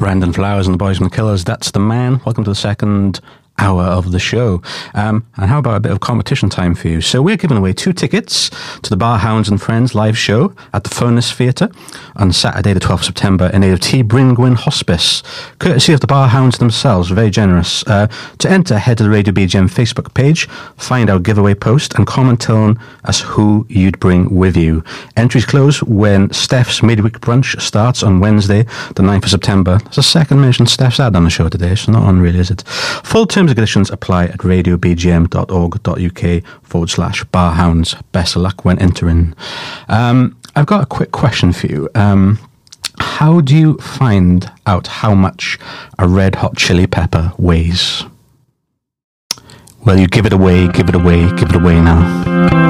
Brandon Flowers and the Boys and the Killers, That's the Man. Welcome to the second hour of the show. And how about a bit of competition time for you? So we're giving away 2 tickets to the Bar Hounds and Friends live show at the Furnace Theatre on Saturday the 12th of September in aid of T. Bryn Hospice, courtesy of the Bar Hounds themselves. Very generous. To enter, head to the Radio BGM Facebook page, find our giveaway post and comment telling us who you'd bring with you. Entries close when Steph's midweek brunch starts on Wednesday the 9th of September. That's the second mention Steph's had on the show today. It's not on really, is it? Full terms and conditions apply at radiobgm.org.uk/barhounds. Best of luck when entering. I've got a quick question for you. How do you find out how much a red hot chili pepper weighs? Well, you give it away now.